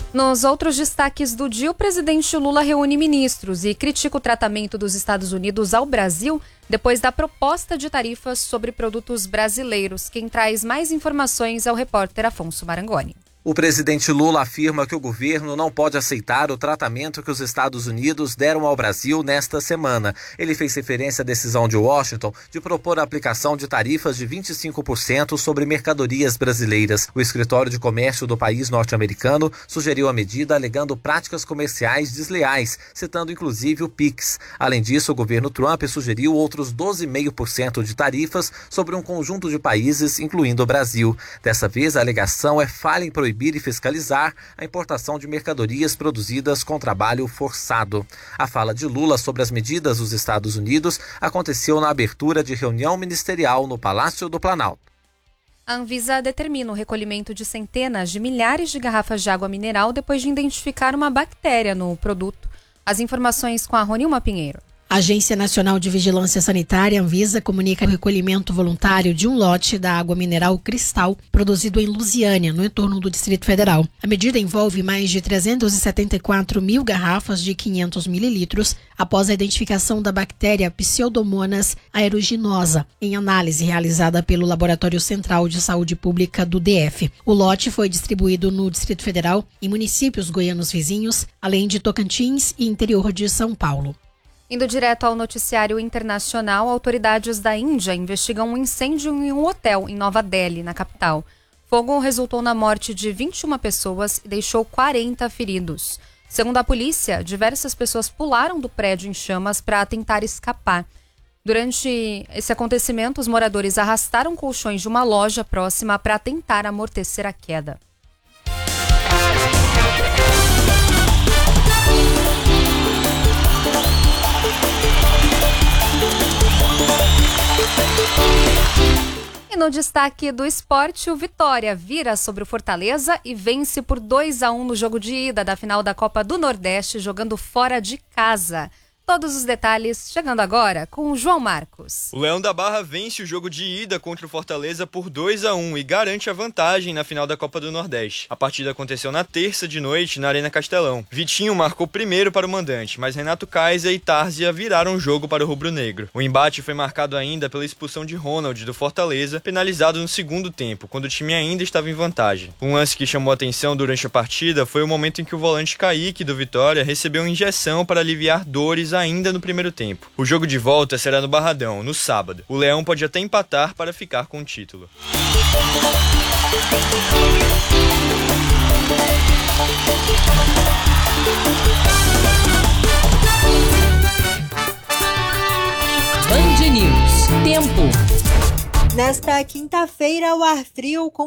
Nos outros destaques do dia, o presidente Lula reúne ministros e critica o tratamento dos Estados Unidos ao Brasil depois da proposta de tarifas sobre produtos brasileiros. Quem traz mais informações é o repórter Afonso Marangoni. O presidente Lula afirma que o governo não pode aceitar o tratamento que os Estados Unidos deram ao Brasil nesta semana. Ele fez referência à decisão de Washington de propor a aplicação de tarifas de 25% sobre mercadorias brasileiras. O escritório de comércio do país norte-americano sugeriu a medida alegando práticas comerciais desleais, citando inclusive o PIX. Além disso, o governo Trump sugeriu outros 12,5% de tarifas sobre um conjunto de países, incluindo o Brasil. Dessa vez, a alegação é falha em proibir e fiscalizar a importação de mercadorias produzidas com trabalho forçado. A fala de Lula sobre as medidas dos Estados Unidos aconteceu na abertura de reunião ministerial no Palácio do Planalto. A Anvisa determina o recolhimento de centenas de milhares de garrafas de água mineral depois de identificar uma bactéria no produto. As informações com a Ronilma Pinheiro. A Agência Nacional de Vigilância Sanitária, Anvisa, comunica o recolhimento voluntário de um lote da água mineral Cristal, produzido em Lusiânia, no entorno do Distrito Federal. A medida envolve mais de 374 mil garrafas de 500 mililitros, após a identificação da bactéria Pseudomonas aeruginosa, em análise realizada pelo Laboratório Central de Saúde Pública do DF. O lote foi distribuído no Distrito Federal, em municípios goianos vizinhos, além de Tocantins e interior de São Paulo. Indo direto ao noticiário internacional, autoridades da Índia investigam um incêndio em um hotel em Nova Delhi, na capital. Fogo resultou na morte de 21 pessoas e deixou 40 feridos. Segundo a polícia, diversas pessoas pularam do prédio em chamas para tentar escapar. Durante esse acontecimento, os moradores arrastaram colchões de uma loja próxima para tentar amortecer a queda. E no destaque do esporte, o Vitória vira sobre o Fortaleza e vence por 2-1 no jogo de ida da final da Copa do Nordeste, jogando fora de casa. Todos os detalhes chegando agora com o João Marcos. O Leão da Barra vence o jogo de ida contra o Fortaleza por 2-1 e garante a vantagem na final da Copa do Nordeste. A partida aconteceu na terça de noite na Arena Castelão. Vitinho marcou primeiro para o mandante, mas Renato Kaiser e Tárzia viraram o jogo para o rubro-negro. O embate foi marcado ainda pela expulsão de Ronald do Fortaleza, penalizado no segundo tempo, quando o time ainda estava em vantagem. Um lance que chamou atenção durante a partida foi o momento em que o volante Kaique do Vitória recebeu uma injeção para aliviar dores ainda no primeiro tempo. O jogo de volta será no Barradão, no sábado. O Leão pode até empatar para ficar com o título. Band News. Tempo. Nesta quinta-feira, o ar frio